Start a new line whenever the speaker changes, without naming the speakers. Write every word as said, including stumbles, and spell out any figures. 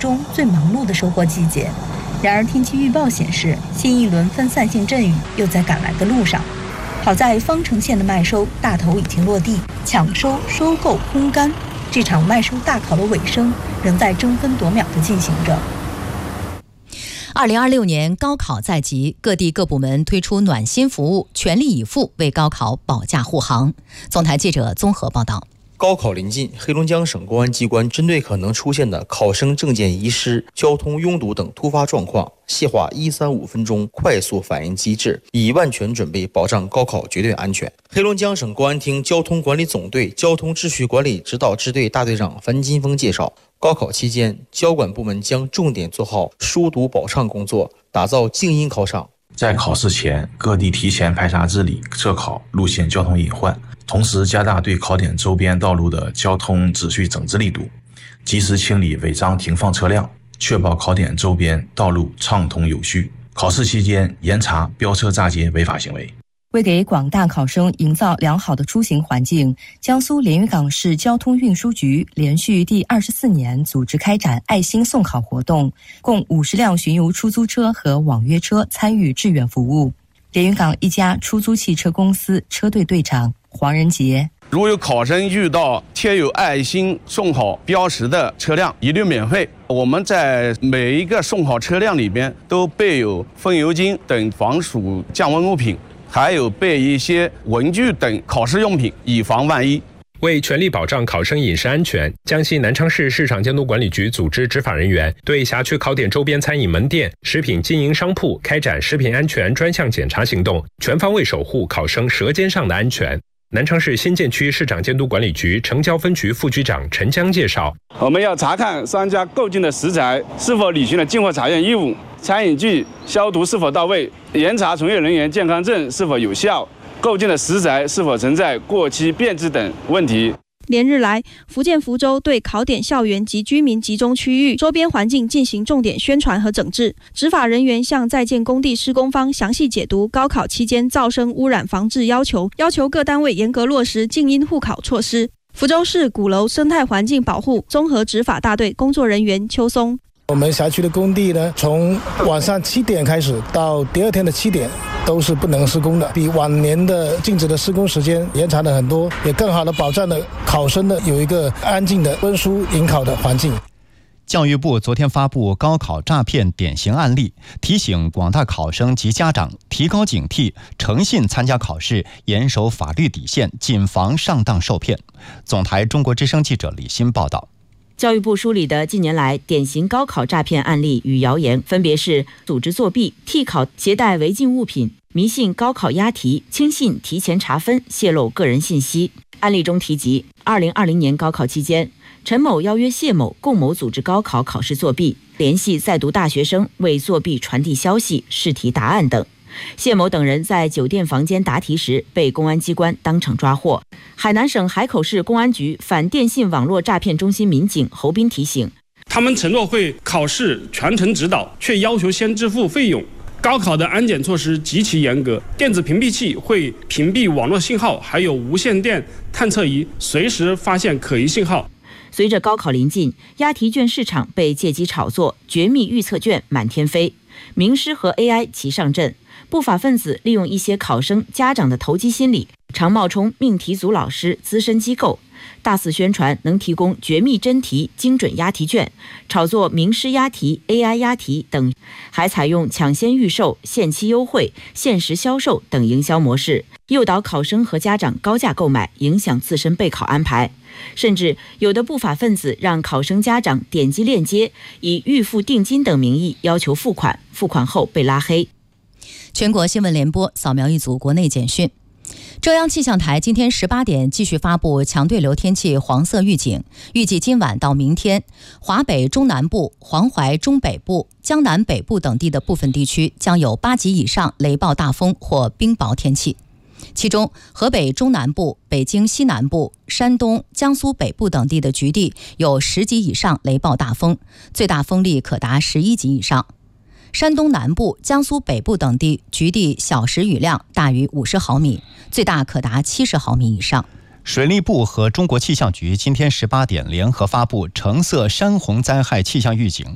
中最忙碌的收获季节。然而天气预报显示，新一轮分散性阵雨又在赶来的路上。好在方城县的麦收大头已经落地，抢收、收购、烘干，这场麦收大考的尾声仍在争分夺秒地进行着。
二零二六年高考在即，各地各部门推出暖心服务，全力以赴为高考保驾护航。总台记者综合报道。
高考临近，黑龙江省公安机关针对可能出现的考生证件遗失、交通拥堵等突发状况，细化一三五分钟快速反应机制，以万全准备保障高考绝对安全。黑龙江省公安厅交通管理总队交通秩序管理指导支队大队长樊金峰介绍，高考期间，交管部门将重点做好疏堵保畅工作，打造静音考场。
在考试前，各地提前排查治理测考路线交通隐患，同时加大对考点周边道路的交通秩序整治力度，及时清理违章停放车辆，确保考点周边道路畅通有序。考试期间严查飙车炸街违法行为。
为给广大考生营造良好的出行环境，江苏连云港市交通运输局连续第二十四年组织开展爱心送考活动，共五十辆巡游出租车和网约车参与志愿服务。连云港一家出租汽车公司车队队长黄仁杰：
如有考生遇到贴有爱心送考标识的车辆，一律免费。我们在每一个送考车辆里边都备有风油精等防暑降温物品，还有备一些文具等考试用品，以防万一。
为全力保障考生饮食安全，江西南昌市市场监督管理局组织执法人员对辖区考点周边餐饮门店、食品经营商铺开展食品安全专项检查行动，全方位守护考生舌尖上的安全。南昌市新建区市场监督管理局城郊分局副局长陈江介绍，
我们要查看商家购进的食材是否履行了进货查验义务，餐饮具消毒是否到位，严查从业人员健康证是否有效，购进的食材是否存在过期变质等问题。
连日来，福建福州对考点校园及居民集中区域周边环境进行重点宣传和整治。执法人员向在建工地施工方详细解读高考期间噪声污染防治要求，要求各单位严格落实静音护考措施。福州市鼓楼生态环境保护综合执法大队工作人员邱松：
我们辖区的工地呢，从晚上七点开始到第二天的七点都是不能施工的，比往年的禁止的施工时间延长了很多，也更好的保障了考生的有一个安静的温书迎考的环境。
教育部昨天发布高考诈骗典型案例，提醒广大考生及家长提高警惕，诚信参加考试，严守法律底线，谨防上当受骗。总台中国之声记者李欣报道。
教育部梳理的近年来典型高考诈骗案例与谣言，分别是组织作弊、替考携带违禁物品、迷信高考押题、轻信提前查分、泄露个人信息。案例中提及，二零二零年高考期间，陈某邀约谢某共谋组织高考考试作弊，联系在读大学生为作弊传递消息、试题答案等。谢某等人在酒店房间答题时被公安机关当场抓获。海南省海口市公安局反电信网络诈骗中心民警侯斌提醒，
他们承诺会考试全程指导，却要求先支付费用。高考的安检措施极其严格，电子屏蔽器会屏蔽网络信号，还有无线电探测仪随时发现可疑信号。
随着高考临近，押题卷市场被借机炒作，绝密预测卷满天飞，名师和 A I 齐上阵。不法分子利用一些考生家长的投机心理，常冒充命题组老师、资深机构，大肆宣传能提供绝密真题、精准押题卷，炒作名师押题、A I 押题等，还采用抢先预售、限期优惠、限时销售等营销模式，诱导考生和家长高价购买，影响自身备考安排。甚至有的不法分子让考生家长点击链接，以预付定金等名义要求付款，付款后被拉黑。全国新闻联播扫描一组国内简讯。中央气象台今天十八点继续发布强对流天气黄色预警，预计今晚到明天，华北中南部、黄淮中北部、江南北部等地的部分地区将有八级以上雷暴大风或冰雹天气。其中，河北中南部、北京西南部、山东、江苏北部等地的局地有十级以上雷暴大风，最大风力可达十一级以上。山东南部、江苏北部等地局地小时雨量大于五十毫米，最大可达七十毫米以上。
水利部和中国气象局今天十八点联合发布橙色山洪灾害气象预警，